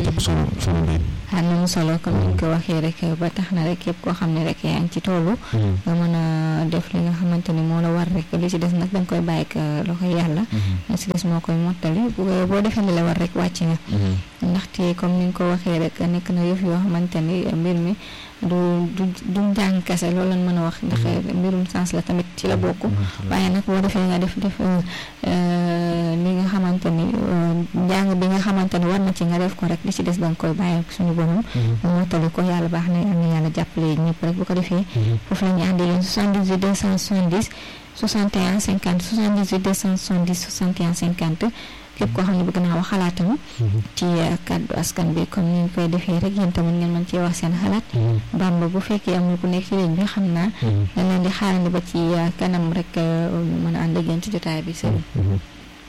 ëpp solo Ndeye. am na solo comme ni ñu ko waxee rek ba tax na rek képp koo xam ne rek yaa ngi ci toolu nga mën a def li nga xamante ni moo la war rek li ci des nag da nga koy bàyyi ak loxo yàlla li ci des moo koy mottali boo defee li la war rek wàcc nga ndaxte comme ni nga ko waxee rek nekk na yëf yoo xamante ni mbir mi du njàng kese loolu lañ mën a wax ndax mbirum sens la tamit ci la bokk waaye nag boo defee nga def li nga xamante ni njàng bi nga xamante ni war na ci nga def ko rek li ci des da nga koy bàyyi suñu borom moo tali ko yàlla baax na am na yàlla jàppale ñëpp rek bu ko defee foofu la ñu àndi leen 78 270 61 50 78 270 61 50 képp koo xam ne bëgg naa wax xalaatam ci kàddu askan bi comme ni ñu koy defee rek yéen tamit ngeen mën cee wax seen xalaat Bamba bu fekkee am na ku nekk ci ligne bi xam naa dañ leen di xaarandi ba ci kanam rek mën a ànd ak yéen ci jotaay bi sëriñ